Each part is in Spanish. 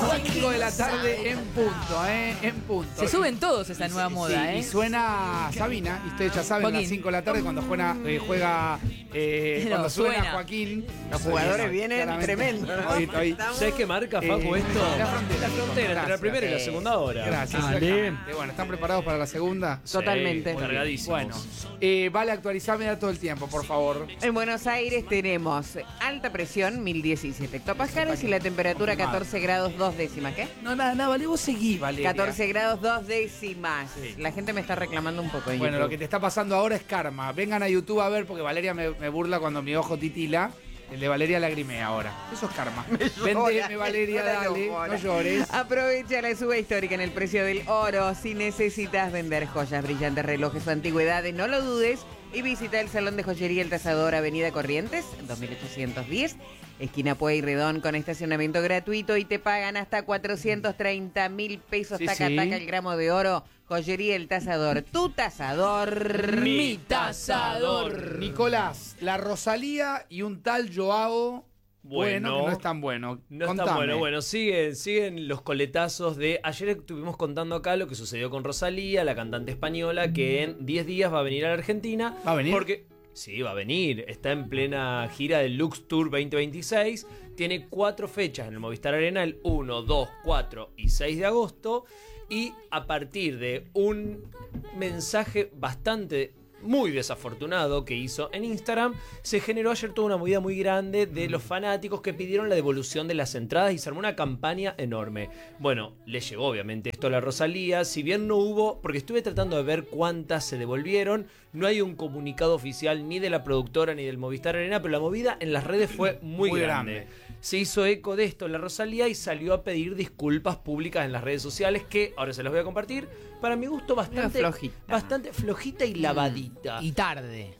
5 de la tarde en punto, en punto. Se suben todos a esa nueva moda, Y suena Sabina, y ustedes ya saben, a las 5 de la tarde cuando juega cuando suena Joaquín. Los jugadores vienen tremendos, ¿no? ¿Sabes qué marca, Facu, esto? La frontera. Entre la primera y la segunda hora. Gracias. Bueno, ¿están preparados para la segunda? Totalmente. Cargadísimos. Bueno, vale, actualizame todo el tiempo, por favor. En Buenos Aires tenemos alta presión, 1017 hectopascales, y la temperatura 14 grados 2 décimas. ¿Qué? No, nada, vale, vos seguí, Valeria. 14 grados 2 décimas. Sí. La gente me está reclamando un poco. Bueno, lo que te está pasando ahora es karma. Vengan a YouTube a ver, porque Valeria me burla cuando mi ojo titila. El de Valeria lagrimea ahora. Eso es karma. Vendeme, Valeria, dale. No llores. Aprovecha la suba histórica en el precio del oro. Si necesitas vender joyas, brillantes, relojes o antigüedades, no lo dudes. Y visita el Salón de Joyería El Tasador, Avenida Corrientes, 2810, esquina Pueyrredón, con estacionamiento gratuito, y te pagan hasta 430.000 pesos. Taca el gramo de oro. Joyería El Tasador, tu tasador, mi tasador. Nicolás, la Rosalía y un tal Joao. Bueno, que no es tan bueno. No es tan bueno. Bueno, siguen los coletazos de... Ayer estuvimos contando acá lo que sucedió con Rosalía, la cantante española, que en 10 días va a venir a la Argentina. ¿Va a venir? Porque... Sí, va a venir. Está en plena gira del Lux Tour 2026. Tiene 4 fechas en el Movistar Arena, el 1, 2, 4 y 6 de agosto. Y a partir de un mensaje muy desafortunado que hizo en Instagram, se generó ayer toda una movida muy grande de los fanáticos que pidieron la devolución de las entradas y se armó una campaña enorme. Bueno, le llegó obviamente esto a la Rosalía, si bien no hubo, porque estuve tratando de ver cuántas se devolvieron, no hay un comunicado oficial ni de la productora ni del Movistar Arena, pero la movida en las redes fue muy grande. Se hizo eco de esto la Rosalía y salió a pedir disculpas públicas en las redes sociales, que ahora se las voy a compartir. Para mi gusto bastante flojita y lavadita. Y tarde.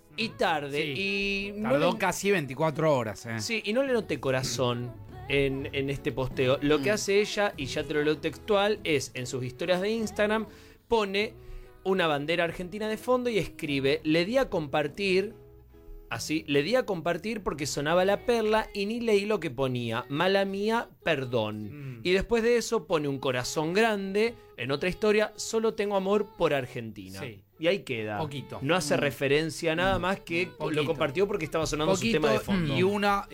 Sí. Y tardó casi 24 horas. Sí, y no le noté corazón en este posteo. Lo que hace ella, y ya te lo leo textual, es en sus historias de Instagram, pone una bandera argentina de fondo y escribe: le di a compartir. Así, le di a compartir porque sonaba la perla y ni leí lo que ponía. Mala mía, perdón. Y después de eso pone un corazón grande. En otra historia, solo tengo amor por Argentina. Sí. Y ahí queda. Poquito. No hace referencia a nada más que lo compartió porque estaba sonando su tema de fondo. Y uno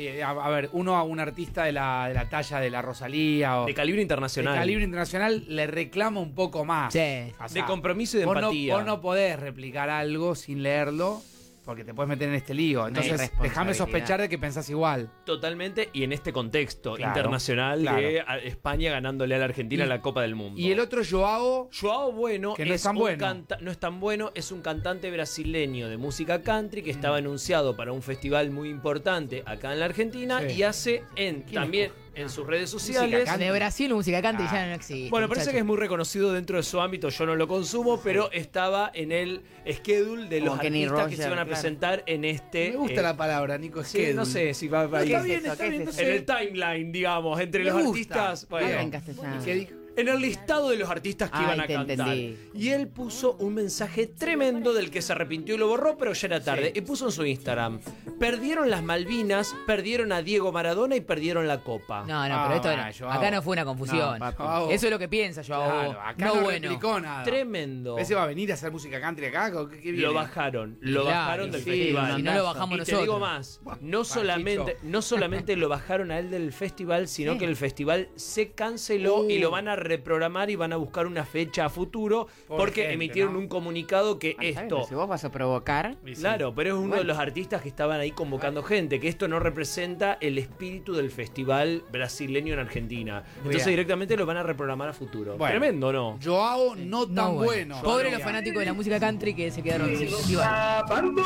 a un artista de la talla de la Rosalía. De calibre internacional. De calibre internacional le reclama un poco más. Sí. O sea, de compromiso y de empatía. Vos no podés replicar algo sin leerlo, porque te puedes meter en este lío. Entonces, déjame sospechar de que pensás igual. Totalmente, y en este contexto internacional de España ganándole a la Argentina la Copa del Mundo. Y el otro, Joao, bueno, que no es tan bueno. No es tan bueno, es un cantante brasileño de música country que estaba anunciado para un festival muy importante acá en la Argentina y hace también en sus redes sociales. De Brasil, música country ya no existe. Bueno, parece que es muy reconocido dentro de su ámbito, yo no lo consumo, pero estaba en el schedule de los artistas que se van a presentar en este... Me gusta la palabra, Nico, schedule. Sí, no sé si va a ir. Está bien. En el timeline, digamos, entre los artistas. Bueno, en castellano. ¿Qué dijo? En el listado de los artistas que iban a cantar. Entendí. Y él puso un mensaje tremendo del que se arrepintió y lo borró, pero ya era tarde. Y puso en su Instagram: perdieron las Malvinas, perdieron a Diego Maradona y perdieron la Copa. No, pero esto acá no fue una confusión. Eso es lo que piensa Joao. Claro, acá no replicó nada. Tremendo. ¿Ese va a venir a hacer música country acá? Lo bajaron del festival. Si no lo bajamos y nosotros. te digo más, no solamente lo bajaron a él del festival, sino que el festival se canceló y lo van a reprogramar y van a buscar una fecha a futuro porque emitieron un comunicado que esto... Si vos vas a provocar... Claro, pero es uno de los artistas que estaban ahí convocando gente, que esto no representa el espíritu del festival brasileño en Argentina. Entonces directamente lo van a reprogramar a futuro. Bueno, tremendo, ¿no? Joao no tan bueno. Pobre los fanáticos de la música country que se quedaron sin festival.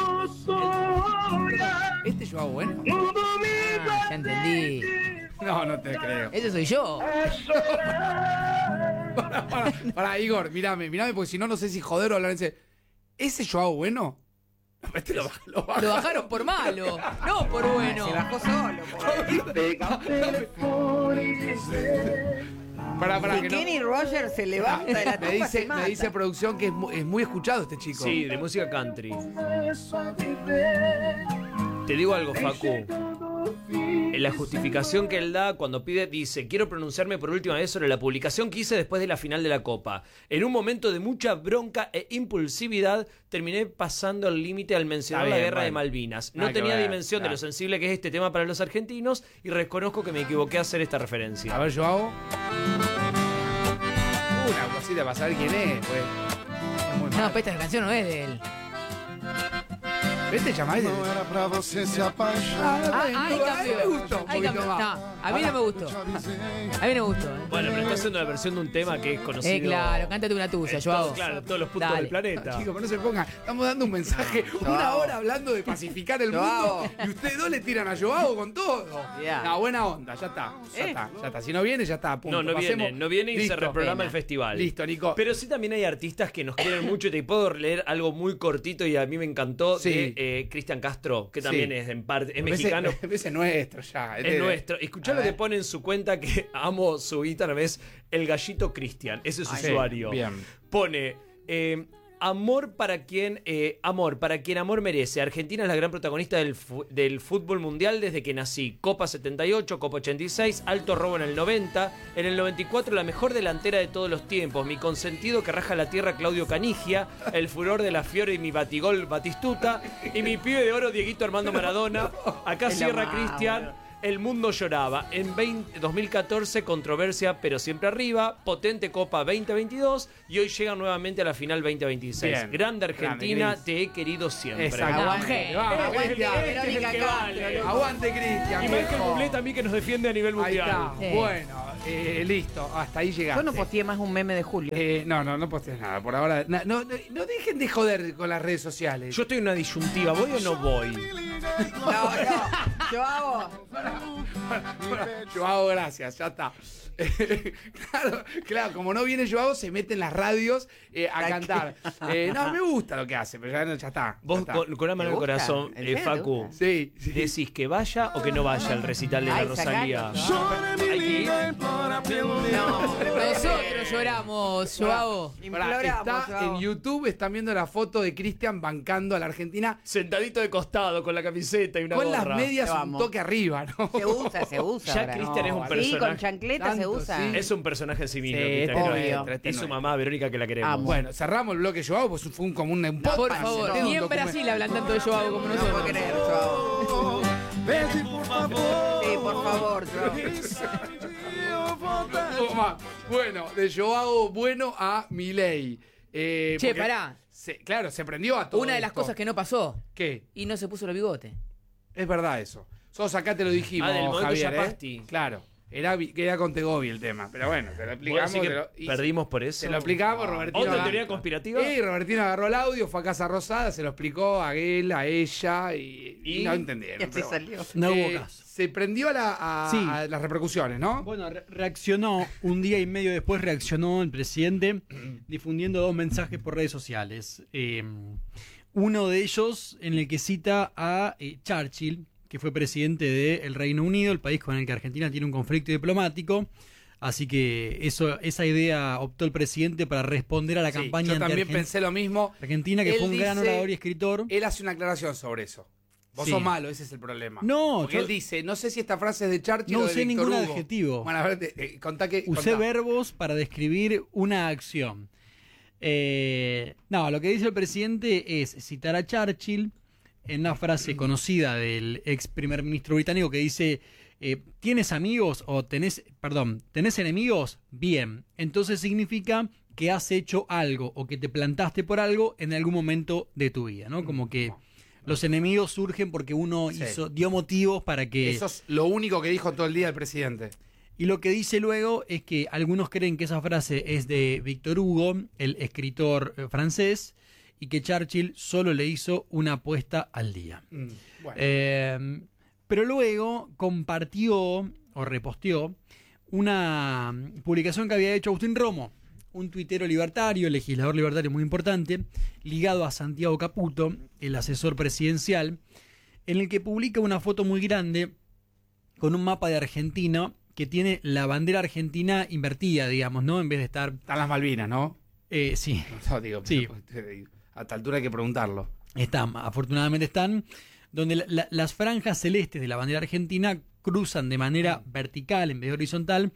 ¿Este Joao bueno? Ya entendí. No te creo. Ese soy yo. Para Igor, mirame, porque si no, no sé si joder o hablar en serio. ¿Ese Joao bueno? Este lo bajaron por malo, no por bueno. Se bajó solo. Que Kenny Rogers se levanta de la tumba, me dice producción que es muy escuchado este chico. Sí, de música country. Te digo algo, Facu. la justificación que él da cuando dice: quiero pronunciarme por última vez sobre la publicación que hice después de la final de la Copa. En un momento de mucha bronca e impulsividad, terminé pasando el límite al mencionar la guerra de Malvinas. No tenía dimensión de lo sensible que es este tema para los argentinos y reconozco que me equivoqué a hacer esta referencia. A ver, yo hago una cosita para saber quién es, pues. No, pero esta canción no es de él. ¿Viste, llamáis? Ahí cambió. Me gustó. Ahí cambió. No, a mí no me gustó. A mí no me gustó. Bueno, pero está haciendo una versión de un tema que es conocido. Claro, cántate una tuya, yo hago. Claro, todos los puntos del planeta. Chicos, pero no se pongan. Estamos dando un mensaje una hora hablando de pacificar el mundo y ustedes dos le tiran a Joao con todo. No, buena onda, ya está. Si no viene, ya está. Punto. No viene y Listo. se reprograma el festival. Listo, Nico. Pero sí también hay artistas que nos quieren mucho y te puedo leer algo muy cortito y a mí me encantó de Cristian Castro, que también es en parte, es mexicano. Ese es nuestro ya. Es nuestro. Escuchá lo que pone en su cuenta, que amo su Instagram, es El Gallito Cristian. Ese es su usuario. Bien. Pone amor para quien amor merece. Argentina es la gran protagonista del fútbol mundial desde que nací. Copa 78, Copa 86, alto robo en el 90. En el 94 la mejor delantera de todos los tiempos. Mi consentido que raja la tierra, Claudio Canigia. El furor de la Fiore y mi batigol Batistuta. Y mi pibe de oro, Dieguito Armando Maradona. Acá cierra Cristian. El mundo lloraba. En 2014, controversia, pero siempre arriba. Potente Copa 2022. Y hoy llega nuevamente a la final 2026. Bien. Grande Argentina, te he querido siempre. Aguante, aguante, Cristian. Y Michael Bublé también, que nos defiende a nivel mundial. Bueno, listo. Hasta ahí llegaste. Yo no posteé más un meme de Julio. No postees nada. Por ahora. No dejen de joder con las redes sociales. Yo estoy en una disyuntiva. ¿Voy o no voy? No. Yo hago. Joao, gracias, ya está. Claro, como no viene Joao, se mete en las radios a cantar. No, me gusta lo que hace, pero ya está. Vos, con la mano en el corazón, Facu, sí. ¿decís que vaya o que no vaya al recital de la Rosalía? Hay que ir. Nosotros lloramos, Joao. Está en YouTube, están viendo la foto de Cristian bancando a la Argentina. Sentadito de costado, con la camiseta y una con gorra. Las medias un toque arriba, ¿no? Se usa. Ya Cristian es un personaje. Sí, con chancleta se usa. Sí. Es un personaje en sí mismo. obvio. Es su mamá, Verónica, que la queremos. Bueno, cerramos el bloque Joao, pues fue un podcast. Por favor, ni en Brasil hablan tanto de Joao como nosotros. No puedo creer, Joao. Por favor. Sí, por favor, Joao. Bueno, de Joao Bueno a Milei. Pará. Claro, se prendió a todo. Una de las cosas que no pasó. ¿Qué? Y no se puso los bigotes. Es verdad eso. Nosotros acá te lo dijimos, del momento Javier, Yapasti. Claro. Era con Tegobi el tema, pero bueno, te lo explicamos. Perdimos por eso. Se lo explicamos, Robertino. ¿Otra teoría conspirativa? Sí, Robertino agarró el audio, fue a Casa Rosada, se lo explicó a él, a ella, y no entendieron. Ya se salió. No hubo caso. Se prendió a las repercusiones, ¿no? Bueno, reaccionó, un día y medio después reaccionó el presidente difundiendo 2 mensajes por redes sociales. Uno de ellos en el que cita a Churchill, que fue presidente del Reino Unido, el país con el que Argentina tiene un conflicto diplomático. Así que esa idea optó el presidente para responder a la campaña. Yo también pensé lo mismo. Argentina, que fue un gran orador y escritor. Él hace una aclaración sobre eso. Vos sos malo, ese es el problema. No, porque él dice, no sé si esta frase es de Churchill o de usé Víctor ningún Hugo. adjetivo. Bueno, a ver, contá. Usé verbos para describir una acción. Lo que dice el presidente es citar a Churchill en una frase conocida del ex primer ministro británico que dice: ¿tienes amigos o tenés enemigos? Bien. Entonces significa que has hecho algo o que te plantaste por algo en algún momento de tu vida, ¿no? Como que los enemigos surgen porque uno dio motivos para que... Eso es lo único que dijo todo el día el presidente. Y lo que dice luego es que algunos creen que esa frase es de Víctor Hugo, el escritor francés, y que Churchill solo le hizo una apuesta al día. Bueno. Pero luego compartió o reposteó una publicación que había hecho Agustín Romo, un tuitero libertario, legislador libertario muy importante, ligado a Santiago Caputo, el asesor presidencial, en el que publica una foto muy grande con un mapa de Argentina que tiene la bandera argentina invertida, digamos, ¿no? En vez de estar... Están las Malvinas, ¿no? Sí. No, digo, sí. A tal altura hay que preguntarlo. Afortunadamente están, donde las franjas celestes de la bandera argentina cruzan de manera vertical en vez de horizontal,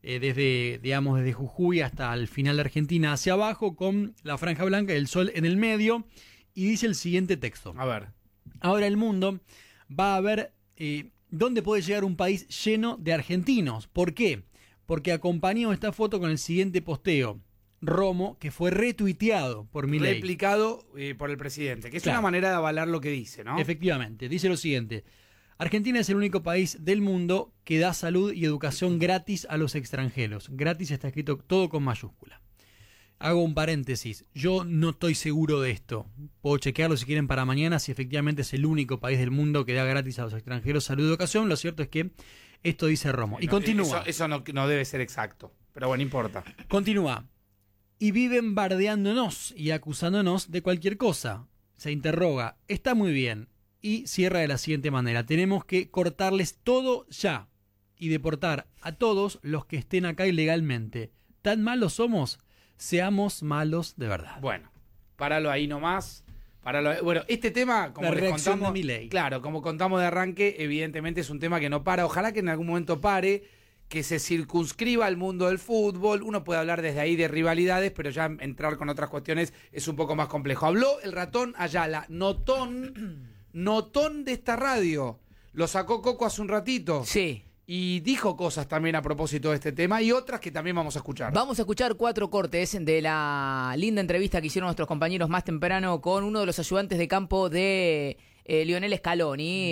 desde Jujuy hasta el final de Argentina hacia abajo, con la franja blanca y el sol en el medio, y dice el siguiente texto. A ver. Ahora el mundo va a ver dónde puede llegar un país lleno de argentinos. ¿Por qué? Porque acompañó esta foto con el siguiente posteo. Romo, que fue retuiteado por Milei. Replicado por el presidente, que es una manera de avalar lo que dice, ¿no? Efectivamente, dice lo siguiente. Argentina es el único país del mundo que da salud y educación gratis a los extranjeros. Gratis está escrito todo con mayúscula. Hago un paréntesis. Yo no estoy seguro de esto. Puedo chequearlo si quieren para mañana, si efectivamente es el único país del mundo que da gratis a los extranjeros salud y educación. Lo cierto es que esto dice Romo. Y continúa. Eso no debe ser exacto, pero bueno, importa. Continúa. Y viven bardeándonos y acusándonos de cualquier cosa. Se interroga. Está muy bien. Y cierra de la siguiente manera. Tenemos que cortarles todo ya y deportar a todos los que estén acá ilegalmente. ¿Tan malos somos? Seamos malos de verdad. Bueno, páralo ahí nomás. Bueno, este tema, como les contamos, claro, como contamos de arranque, evidentemente es un tema que no para. Ojalá que en algún momento pare, que se circunscriba al mundo del fútbol. Uno puede hablar desde ahí de rivalidades, pero ya entrar con otras cuestiones es un poco más complejo. Habló el ratón Ayala, notón de esta radio. Lo sacó Coco hace un ratito. Sí. Y dijo cosas también a propósito de este tema y otras que también vamos a escuchar. Vamos a escuchar 4 cortes de la linda entrevista que hicieron nuestros compañeros más temprano con uno de los ayudantes de campo de Lionel Scaloni,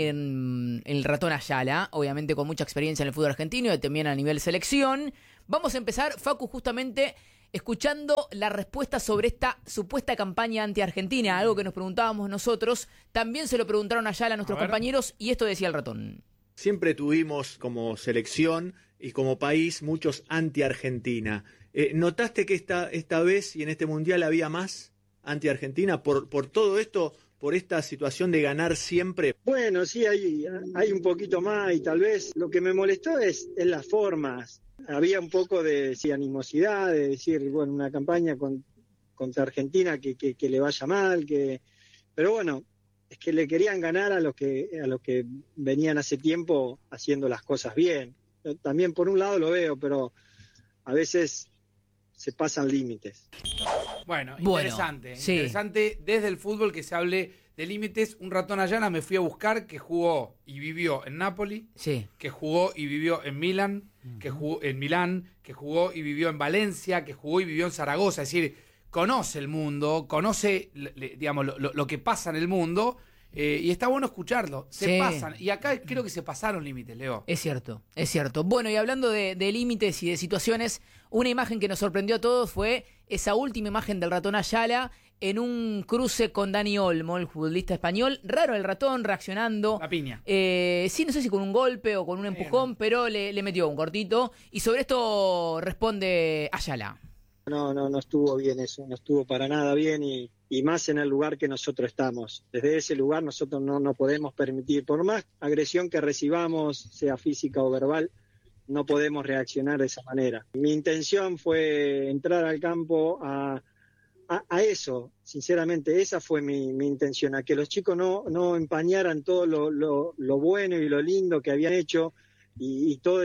el ratón Ayala, obviamente con mucha experiencia en el fútbol argentino y también a nivel selección. Vamos a empezar, Facu, justamente escuchando la respuesta sobre esta supuesta campaña anti-argentina, algo que nos preguntábamos nosotros. También se lo preguntaron a Ayala a nuestros compañeros y esto decía el ratón. Siempre tuvimos como selección y como país muchos anti-Argentina. ¿Notaste que esta vez y en este Mundial había más anti-Argentina por todo esto, por esta situación de ganar siempre? Bueno, sí, hay un poquito más y tal vez lo que me molestó es las formas. Había un poco de animosidad, de decir, bueno, una campaña contra Argentina que le vaya mal, pero bueno, es que le querían ganar a los que venían hace tiempo haciendo las cosas bien. Yo también por un lado lo veo, pero a veces se pasan límites. Bueno, interesante. Sí. Interesante desde el fútbol que se hable de límites. Un ratón Ayala me fui a buscar que jugó y vivió en Napoli, sí, que jugó y vivió en Milán, que jugó en Milán, que jugó y vivió en Valencia, que jugó y vivió en Zaragoza. Es decir, conoce el mundo, conoce digamos, lo que pasa en el mundo, y está bueno escucharlo. Se pasan. Y acá creo que se pasaron límites, Leo. Es cierto, es cierto. Bueno, y hablando de límites y de situaciones, una imagen que nos sorprendió a todos fue esa última imagen del ratón Ayala en un cruce con Dani Olmo, el futbolista español. Raro el ratón reaccionando. La piña. Sí, no sé si con un golpe o con un empujón, pero le metió un cortito. Y sobre esto responde Ayala. No estuvo bien eso, no estuvo para nada bien y más en el lugar que nosotros estamos. Desde ese lugar nosotros no podemos permitir, por más agresión que recibamos, sea física o verbal, no podemos reaccionar de esa manera. Mi intención fue entrar al campo a eso, sinceramente, esa fue mi intención, a que los chicos no empañaran todo lo bueno y lo lindo que habían hecho y todo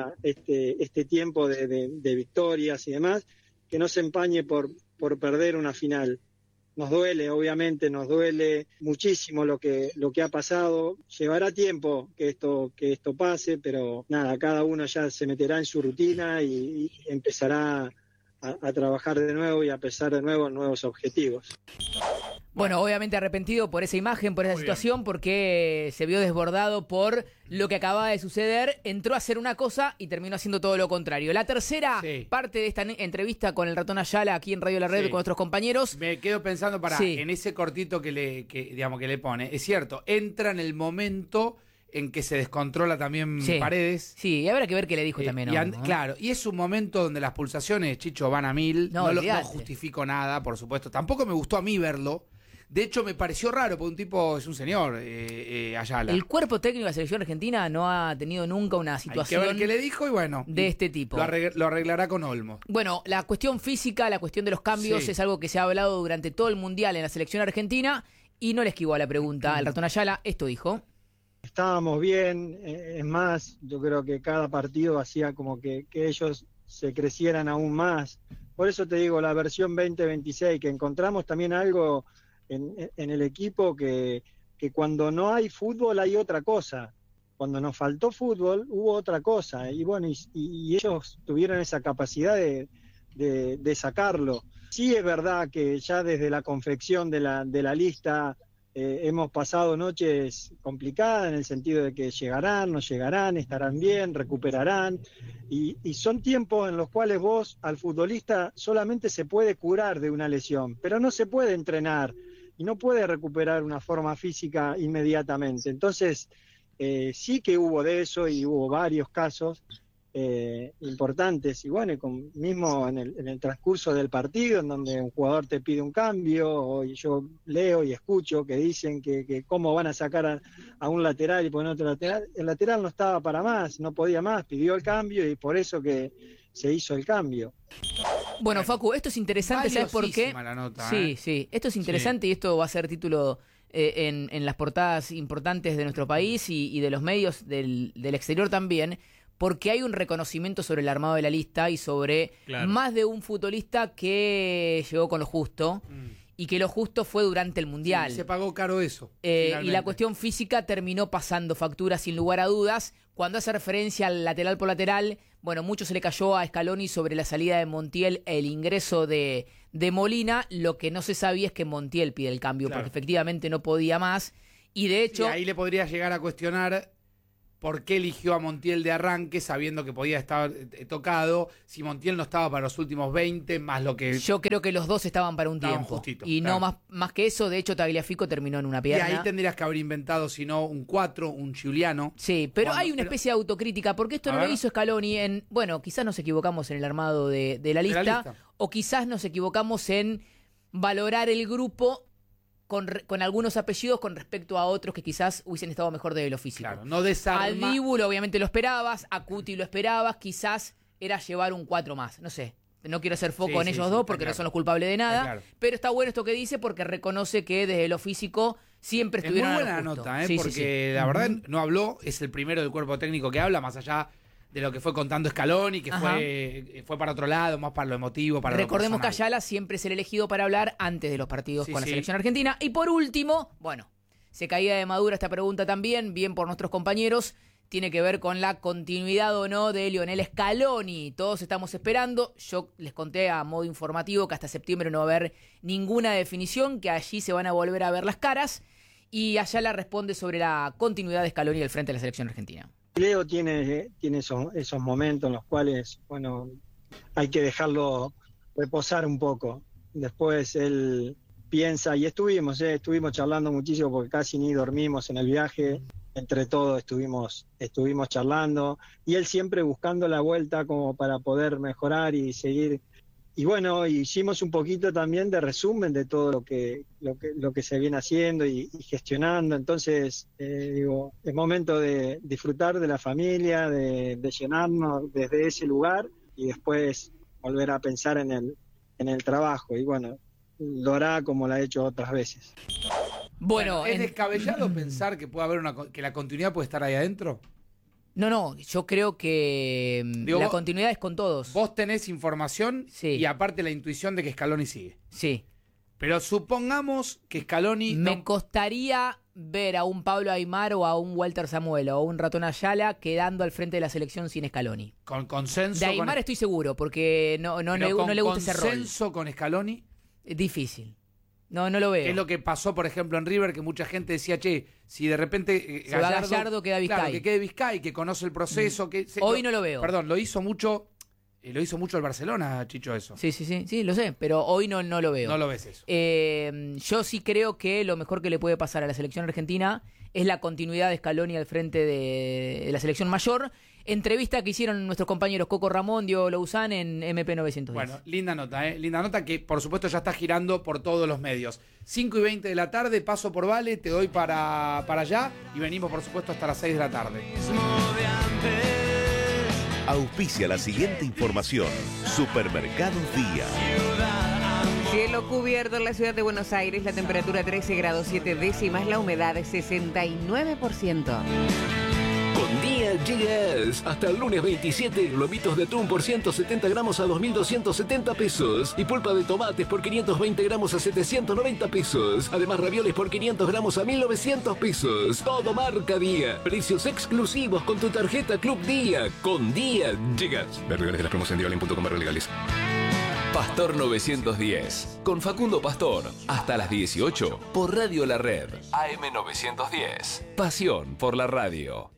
este tiempo de victorias y demás, que no se empañe por perder una final. Nos duele, obviamente, nos duele muchísimo lo que ha pasado. Llevará tiempo que esto pase, pero nada, cada uno ya se meterá en su rutina y empezará a trabajar de nuevo y a pensar de nuevo en nuevos objetivos. Bueno, obviamente arrepentido por esa imagen, por esa situación, porque se vio desbordado por lo que acababa de suceder, entró a hacer una cosa y terminó haciendo todo lo contrario. La tercera parte de esta entrevista con el ratón Ayala aquí en Radio La Red con nuestros compañeros. Me quedo pensando en ese cortito que le pone. Es cierto, entra en el momento en que se descontrola también Paredes. Sí, y habrá que ver qué le dijo también. Claro, y es un momento donde las pulsaciones, Chicho, van a 1000. No justifico nada, por supuesto. Tampoco me gustó a mí verlo. De hecho, me pareció raro, porque un tipo es un señor, Ayala. El cuerpo técnico de la selección argentina no ha tenido nunca una situación... Hay que ver qué le dijo y bueno... De este tipo. Lo arreglará con Olmo. Bueno, la cuestión física, la cuestión de los cambios es algo que se ha hablado durante todo el Mundial en la selección argentina y no le esquivó a la pregunta el ratón Ayala. Esto dijo... estábamos bien, es más, yo creo que cada partido hacía como que ellos se crecieran aún más. Por eso te digo, la versión 2026, que encontramos también algo en el equipo que cuando no hay fútbol hay otra cosa. Cuando nos faltó fútbol hubo otra cosa. Y bueno, y ellos tuvieron esa capacidad de sacarlo. Sí es verdad que ya desde la confección de la lista hemos pasado noches complicadas en el sentido de que llegarán, no llegarán, estarán bien, recuperarán, y son tiempos en los cuales vos al futbolista solamente se puede curar de una lesión, pero no se puede entrenar y no puede recuperar una forma física inmediatamente. Entonces sí que hubo de eso y hubo varios casos importantes, y bueno, mismo en el transcurso del partido, en donde un jugador te pide un cambio, o yo leo y escucho que dicen que cómo van a sacar a un lateral y poner otro lateral. El lateral no estaba para más, no podía más, pidió el cambio y por eso que se hizo el cambio. Bueno, Facu, esto es interesante, ¿sabes por qué? La nota, sí, esto es interesante y esto va a ser título en las portadas importantes de nuestro país y de los medios del exterior también, porque hay un reconocimiento sobre el armado de la lista y sobre más de un futbolista que llegó con lo justo y que lo justo fue durante el Mundial. Sí, se pagó caro eso. Y la cuestión física terminó pasando factura sin lugar a dudas. Cuando hace referencia al lateral por lateral, bueno, mucho se le cayó a Scaloni sobre la salida de Montiel, el ingreso de Molina. Lo que no se sabía es que Montiel pide el cambio, porque efectivamente no podía más. Y de hecho... ahí le podría llegar a cuestionar por qué eligió a Montiel de arranque sabiendo que podía estar tocado, si Montiel no estaba para los últimos 20, más lo que... Yo creo que los dos estaban para un tiempo. Justito, y no más que eso. De hecho, Tagliafico terminó en una pierna. Y ahí tendrías que haber inventado, si no, un 4, un Giuliano. Sí, pero hay una especie de autocrítica, porque esto no lo hizo Scaloni en... Bueno, quizás nos equivocamos en el armado de la lista, o quizás nos equivocamos en valorar el grupo con algunos apellidos con respecto a otros que quizás hubiesen estado mejor de lo físico. Claro, no desarma. Al Díbulo obviamente lo esperabas, a Cuti lo esperabas, quizás era llevar un 4 más, no sé. No quiero hacer foco en ellos dos porque no son los culpables de nada, pero está bueno esto que dice porque reconoce que desde lo físico siempre estuvieron. Es muy buena nota, porque la verdad no habló, es el primero del cuerpo técnico que habla, más allá de lo que fue contando Scaloni, que fue para otro lado, más para lo emotivo, para Recordemos lo que Ayala siempre es el elegido para hablar antes de los partidos con la selección argentina. Y por último, bueno, se caía de madura esta pregunta también, bien por nuestros compañeros, tiene que ver con la continuidad o no de Lionel Scaloni. Todos estamos esperando, yo les conté a modo informativo que hasta septiembre no va a haber ninguna definición, que allí se van a volver a ver las caras, y Ayala responde sobre la continuidad de Scaloni al frente de la selección argentina. Leo tiene esos momentos en los cuales, bueno, hay que dejarlo reposar un poco. Después él piensa, y estuvimos charlando muchísimo porque casi ni dormimos en el viaje, entre todos estuvimos charlando, y él siempre buscando la vuelta como para poder mejorar y seguir. Y bueno, hicimos un poquito también de resumen de todo lo que se viene haciendo y gestionando. Entonces, es momento de disfrutar de la familia, de llenarnos desde ese lugar y después volver a pensar en el trabajo. Y bueno, lo hará como lo ha hecho otras veces. Bueno, ¿es descabellado pensar que puede haber que la continuidad puede estar ahí adentro? No, yo creo que la continuidad es con todos. Vos tenés información y aparte la intuición de que Scaloni sigue. Sí. Pero supongamos que Scaloni... Me costaría ver a un Pablo Aimar o a un Walter Samuel o a un Ratón Ayala quedando al frente de la selección sin Scaloni. Con consenso... De Aimar estoy seguro, porque no le gusta ese rol. ¿Con consenso con Scaloni? Es difícil. No lo veo. Es lo que pasó, por ejemplo, en River, que mucha gente decía, che, si de repente Gallardo queda Vizcay. Claro, que quede Vizcay, que conoce el proceso. Hoy no lo veo. Perdón, lo hizo mucho el Barcelona, Chicho, eso. Sí, lo sé, pero hoy no lo veo. No lo ves eso. Yo sí creo que lo mejor que le puede pasar a la selección argentina es la continuidad de Scaloni al frente de la selección mayor. Entrevista que hicieron nuestros compañeros Coco Ramón, Diego Louzán en MP910. Bueno, linda nota, linda nota que por supuesto ya está girando por todos los medios. 5:20 de la tarde, paso por Vale, te doy para allá y venimos por supuesto hasta las 6 de la tarde. Auspicia la siguiente información. Supermercados Día. Cielo cubierto en la ciudad de Buenos Aires, la temperatura 13 grados 7 décimas, la humedad es 69%. Con Día llegas hasta el lunes 27, globitos de atún por 170 gramos a 2.270 pesos y pulpa de tomates por 520 gramos a 790 pesos. Además, ravioles por 500 gramos a 1.900 pesos. Todo marca Día. Precios exclusivos con tu tarjeta Club Día. Con Día llegas. Ver regales de las promos en dialine.com/legales. Pastor 910, con Facundo Pastor, hasta las 18, por Radio La Red, AM 910, pasión por la radio.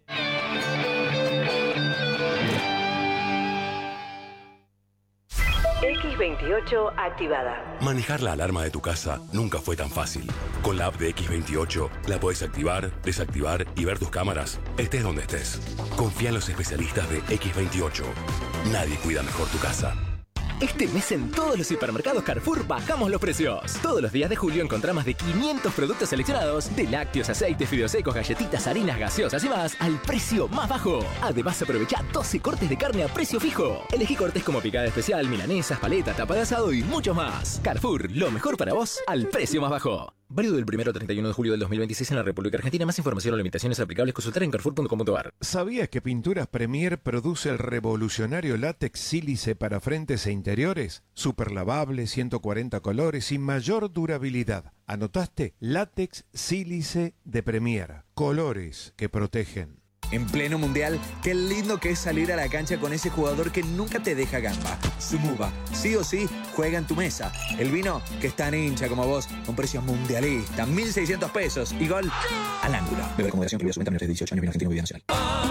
X28 activada. Manejar la alarma de tu casa nunca fue tan fácil. Con la app de X28 la podés activar, desactivar y ver tus cámaras, estés donde estés. Confía en los especialistas de X28. Nadie cuida mejor tu casa. Este mes en todos los hipermercados Carrefour bajamos los precios. Todos los días de julio encontrá más de 500 productos seleccionados, de lácteos, aceites, fideos secos, galletitas, harinas, gaseosas y más, al precio más bajo. Además, aprovecha 12 cortes de carne a precio fijo. Elegí cortes como picada especial, milanesas, paleta, tapa de asado y mucho más. Carrefour, lo mejor para vos, al precio más bajo. Válido del 1 al 31 de julio del 2026 en la República Argentina. Más información o limitaciones aplicables, consultar en carrefour.com.ar. ¿Sabías que Pinturas Premier produce el revolucionario látex sílice para frentes e interiores? Super lavable, 140 colores y mayor durabilidad. ¿Anotaste? Látex sílice de Premier. Colores que protegen. En pleno mundial, qué lindo que es salir a la cancha con ese jugador que nunca te deja gamba. Sumuba, sí o sí, juega en tu mesa. El vino que es tan hincha como vos, con precios mundialistas, 1.600 pesos y gol al ángulo. Beber con moderación, prohibida su venta a menores de 18 años, bien Argentino, Vida Nacional.